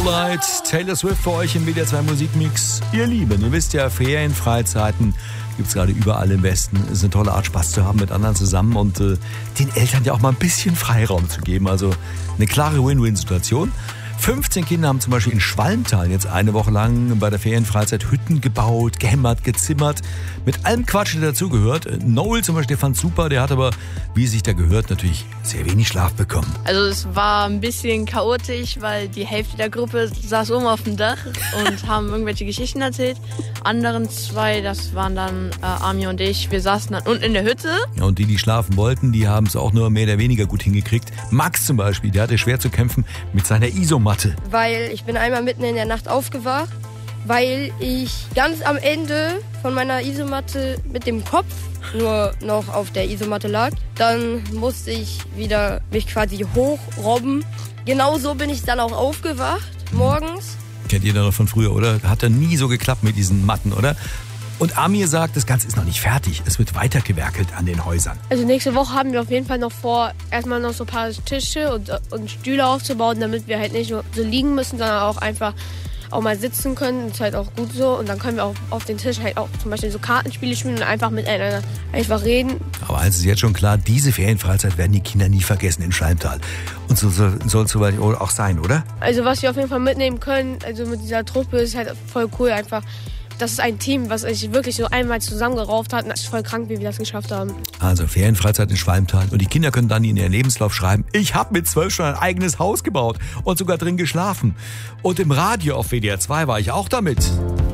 Starlight, Taylor Swift für euch im WDR 2 Musikmix. Ihr Lieben, ihr wisst ja, Ferienfreizeiten gibt's gerade überall im Westen. Es ist eine tolle Art, Spaß zu haben mit anderen zusammen und den Eltern ja auch mal ein bisschen Freiraum zu geben. Also eine klare Win-Win-Situation. 15 Kinder haben zum Beispiel in Schwalmtal jetzt eine Woche lang bei der Ferienfreizeit Hütten gebaut, gehämmert, gezimmert. Mit allem Quatsch, der dazugehört. Noel zum Beispiel, der fand super, der hat aber, wie es sich da gehört, natürlich sehr wenig Schlaf bekommen. Also es war ein bisschen chaotisch, weil die Hälfte der Gruppe saß oben auf dem Dach und haben irgendwelche Geschichten erzählt. Anderen zwei, das waren dann Ami und ich, wir saßen dann unten in der Hütte. Ja, und die schlafen wollten, die haben es auch nur mehr oder weniger gut hingekriegt. Max zum Beispiel, der hatte schwer zu kämpfen mit seiner Isomatte. Weil ich bin einmal mitten in der Nacht aufgewacht, weil ich ganz am Ende von meiner Isomatte mit dem Kopf nur noch auf der Isomatte lag. Dann musste ich wieder mich quasi hochrobben. Genauso bin ich dann auch aufgewacht morgens. Kennt ihr noch von früher, oder? Hat dann nie so geklappt mit diesen Matten, oder? Und Amir sagt, das Ganze ist noch nicht fertig. Es wird weitergewerkelt an den Häusern. Also nächste Woche haben wir auf jeden Fall noch vor, erstmal noch so ein paar Tische und Stühle aufzubauen, damit wir halt nicht nur so liegen müssen, sondern auch einfach auch mal sitzen können. Das ist halt auch gut so. Und dann können wir auch auf den Tisch halt auch zum Beispiel so Kartenspiele spielen und einfach miteinander einfach reden. Aber eins ist jetzt schon klar, diese Ferienfreizeit werden die Kinder nie vergessen in Schwalmtal. Und so soll es soweit auch sein, oder? Also was wir auf jeden Fall mitnehmen können, also mit dieser Truppe, ist halt voll cool einfach. Das ist ein Team, was sich wirklich so einmal zusammengerauft hat. Und das ist voll krank, wie wir das geschafft haben. Also Ferienfreizeit in Schwalmtal. Und die Kinder können dann in ihren Lebenslauf schreiben, ich habe mit 12 schon ein eigenes Haus gebaut und sogar drin geschlafen. Und im Radio auf WDR 2 war ich auch damit.